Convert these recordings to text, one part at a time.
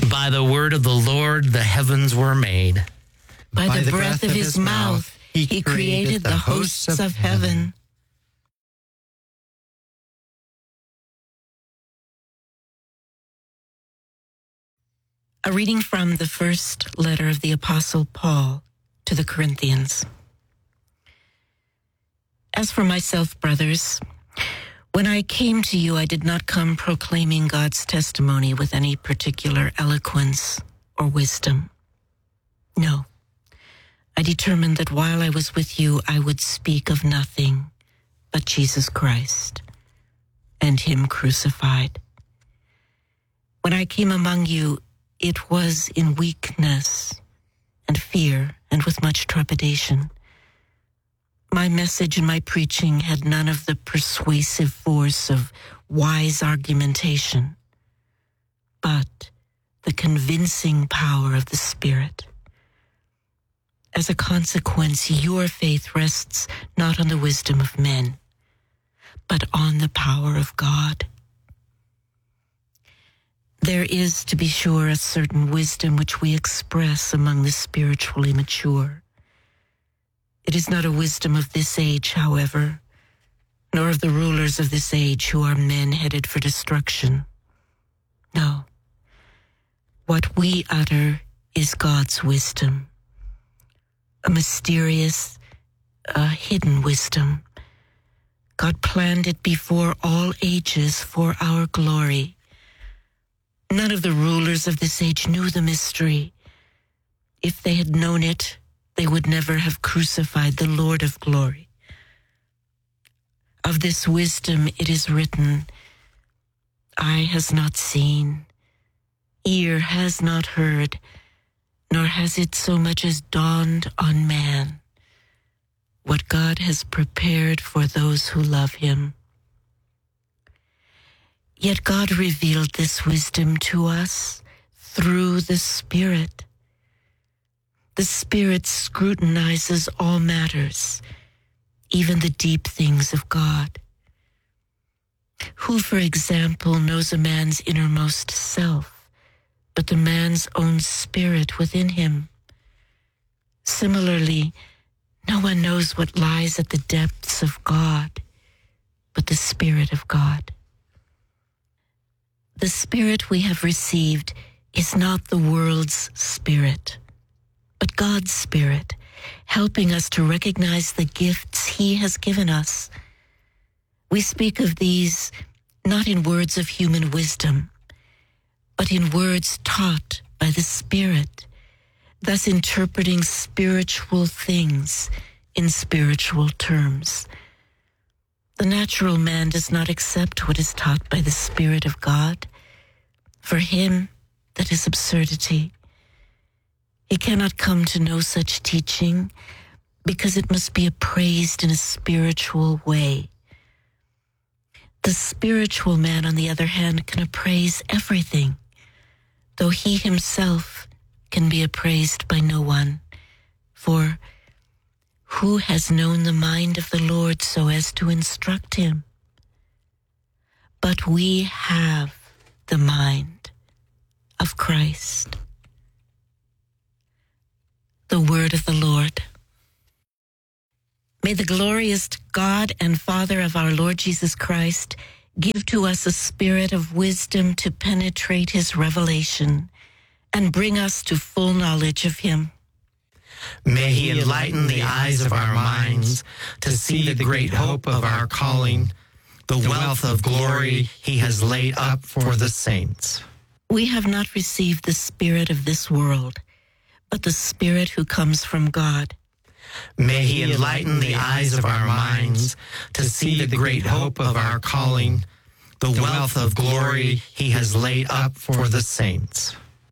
By the word of the Lord, the heavens were made. By the breath of his mouth, he created the hosts of heaven. A reading from the first letter of the Apostle Paul to the Corinthians. As for myself, brothers, when I came to you, I did not come proclaiming God's testimony with any particular eloquence or wisdom. No, I determined that while I was with you, I would speak of nothing but Jesus Christ and him crucified. When I came among you, it was in weakness and fear and with much trepidation. My message and my preaching had none of the persuasive force of wise argumentation, but the convincing power of the Spirit. As a consequence, your faith rests not on the wisdom of men, but on the power of God. There is, to be sure, a certain wisdom which we express among the spiritually mature. It is not a wisdom of this age, however, nor of the rulers of this age who are men headed for destruction. No. What we utter is God's wisdom, a mysterious, hidden wisdom. God planned it before all ages for our glory. None of the rulers of this age knew the mystery. If they had known it, they would never have crucified the Lord of glory. Of this wisdom it is written, eye has not seen, ear has not heard, nor has it so much as dawned on man, what God has prepared for those who love him. Yet God revealed this wisdom to us through the Spirit. The Spirit scrutinizes all matters, even the deep things of God. Who, for example, knows a man's innermost self, but the man's own spirit within him? Similarly, no one knows what lies at the depths of God, but the Spirit of God. The Spirit we have received is not the world's spirit, but God's Spirit, helping us to recognize the gifts he has given us. We speak of these not in words of human wisdom, but in words taught by the Spirit, thus interpreting spiritual things in spiritual terms. The natural man does not accept what is taught by the Spirit of God. For him, that is absurdity. He cannot come to know such teaching because it must be appraised in a spiritual way. The spiritual man, on the other hand, can appraise everything, though he himself can be appraised by no one. For who has known the mind of the Lord so as to instruct him? But we have the mind of Christ. The word of the Lord. May the glorious God and Father of our Lord Jesus Christ give to us a spirit of wisdom to penetrate his revelation and bring us to full knowledge of him. May he enlighten the eyes of our minds to see the great hope of our calling, the wealth of glory he has laid up for the saints. We have not received the spirit of this world, but the Spirit who comes from God. May he enlighten the eyes of our minds to see the great hope of our calling, the wealth of glory he has laid up for the saints.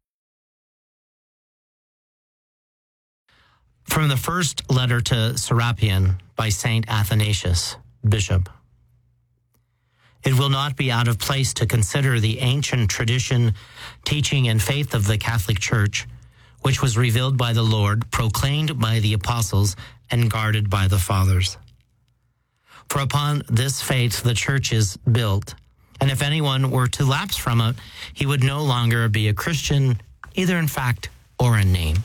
From the first letter to Serapion by Saint Athanasius, Bishop. It will not be out of place to consider the ancient tradition, teaching, and faith of the Catholic Church, which was revealed by the Lord, proclaimed by the apostles, and guarded by the fathers. For upon this faith the Church is built, And if anyone were to lapse from it, he would no longer be a Christian, either in fact or in name.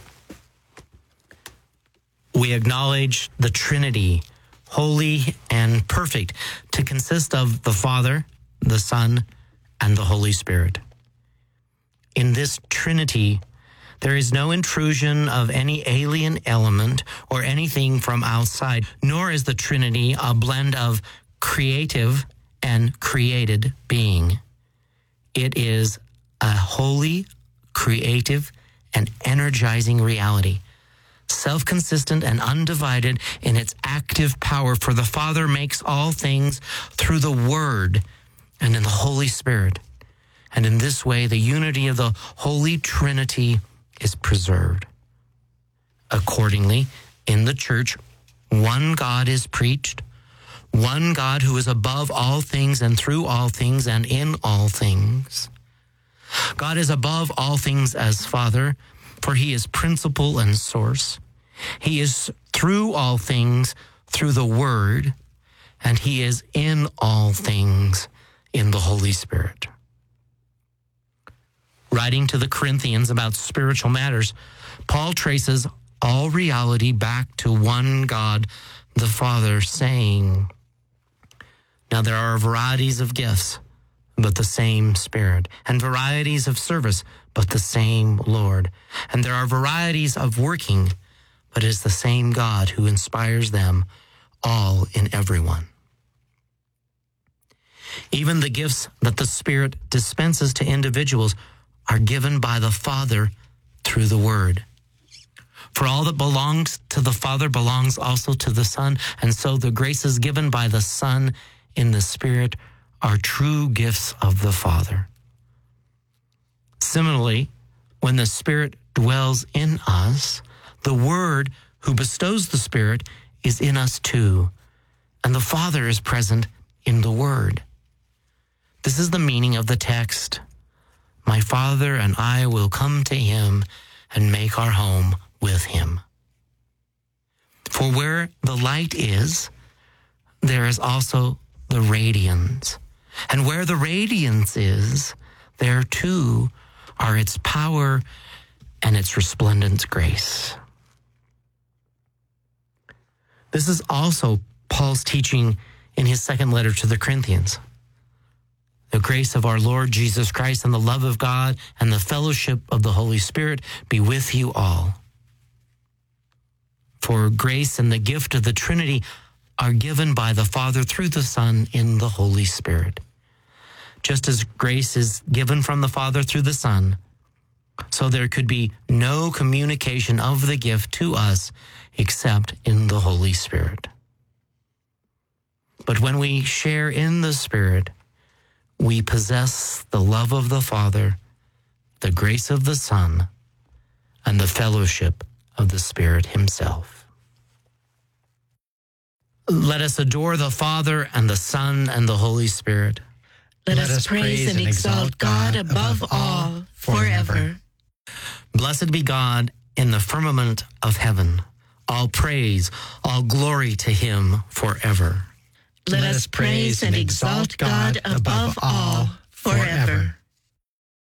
We acknowledge the Trinity, holy and perfect, to consist of the Father, the Son, and the Holy Spirit. In this Trinity, there is no intrusion of any alien element or anything from outside, nor is the Trinity a blend of creative and created being. It is a holy, creative, and energizing reality, self-consistent and undivided in its active power, for the Father makes all things through the Word and in the Holy Spirit. And in this way, the unity of the Holy Trinity is preserved. Accordingly, in the Church, one God is preached, one God who is above all things and through all things and in all things. God is above all things as Father, for he is principle and source. He is through all things through the Word, and he is in all things in the Holy Spirit. Writing to the Corinthians about spiritual matters, Paul traces all reality back to one God, the Father, saying, "Now there are varieties of gifts, but the same Spirit, and varieties of service, but the same Lord. And there are varieties of working, but it is the same God who inspires them all in everyone." Even the gifts that the Spirit dispenses to individuals are given by the Father through the Word. For all that belongs to the Father belongs also to the Son, and so the graces given by the Son in the Spirit are true gifts of the Father. Similarly, when the Spirit dwells in us, the Word who bestows the Spirit is in us too, and the Father is present in the Word. This is the meaning of the text, "My Father and I will come to him and make our home with him." For where the light is, there is also the radiance. And where the radiance is, there too are its power and its resplendent grace. This is also Paul's teaching in his second letter to the Corinthians. The grace of our Lord Jesus Christ and the love of God and the fellowship of the Holy Spirit be with you all. For grace and the gift of the Trinity are given by the Father through the Son in the Holy Spirit. Just as grace is given from the Father through the Son, so there could be no communication of the gift to us except in the Holy Spirit. But when we share in the Spirit, we possess the love of the Father, the grace of the Son, and the fellowship of the Spirit himself. Let us adore the Father and the Son and the Holy Spirit. Let us praise and exalt God above all forever. Blessed be God in the firmament of heaven. All praise, all glory to him forever. Let us praise and exalt God above all forever.